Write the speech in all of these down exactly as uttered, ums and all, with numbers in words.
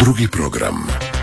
Drugi program.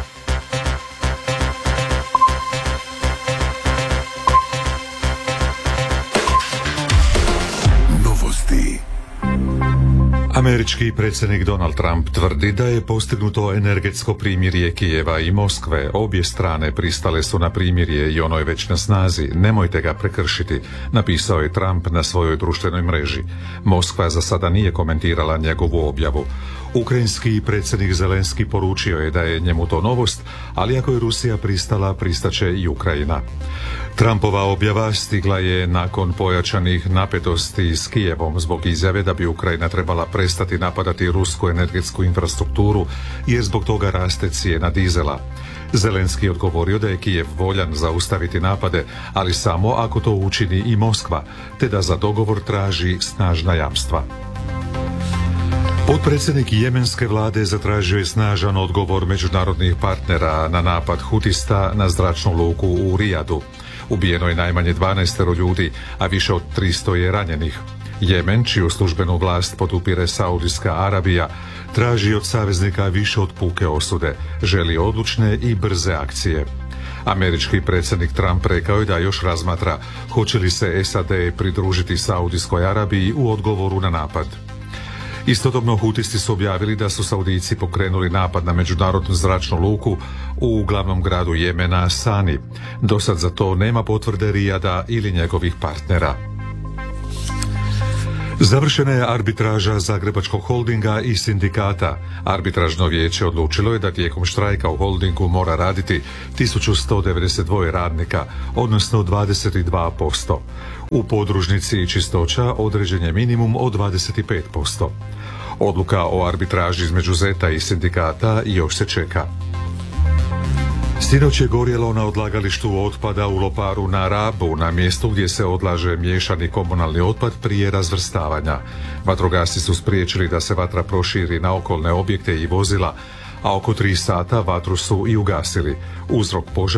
Novosti. Američki predsjednik Donald Trump tvrdi da je postignuto energetsko primirje Kijeva i Moskve. Obje strane pristale su na primirje i ono je već na snazi. Nemojte ga prekršiti, napisao je Trump na svojoj društvenoj mreži. Moskva za sada nije komentirala njegovu objavu. Ukrajinski predsjednik Zelenski poručio je da je njemu to novost, ali ako je Rusija pristala, pristaće i Ukrajina. Trumpova objava stigla je nakon pojačanih napetosti s Kijevom zbog izjave da bi Ukrajina trebala prestati napadati rusku energetsku infrastrukturu jer zbog toga raste cijena dizela. Zelenski je odgovorio da je Kijev voljan zaustaviti napade, ali samo ako to učini i Moskva, te da za dogovor traži snažna jamstva. Potpredsjednik jemenske vlade zatražio je snažan odgovor međunarodnih partnera na napad hutista na zračnu luku u Rijadu. Ubijeno je najmanje dvanaest ljudi, a više od tristo je ranjenih. Jemen, čiju službenu vlast podupire Saudijska Arabija, traži od saveznika više od puke osude, želi odlučne i brze akcije. Američki predsjednik Trump rekao je da još razmatra hoće li se S A D pridružiti Saudijskoj Arabiji u odgovoru na napad. Istodobno hutisti su objavili da su Saudijci pokrenuli napad na međunarodnu zračnu luku u glavnom gradu Jemena, Sani. Do sad za to nema potvrde Rijada ili njegovih partnera. Završena je arbitraža Zagrebačkog holdinga i sindikata. Arbitražno vijeće odlučilo je da tijekom štrajka u holdingu mora raditi tisuću sto devedeset dva radnika, odnosno dvadeset dva posto. U podružnici i čistoća određen je minimum od dvadeset pet posto. Odluka o arbitraži između Zeta i sindikata još se čeka. Sinoć je gorjelo na odlagalištu otpada u Loparu na Rabu, na mjestu gdje se odlaže miješani komunalni otpad prije razvrstavanja. Vatrogasci su spriječili da se vatra proširi na okolne objekte i vozila, a oko tri sata vatru su i ugasili. Uzrok požara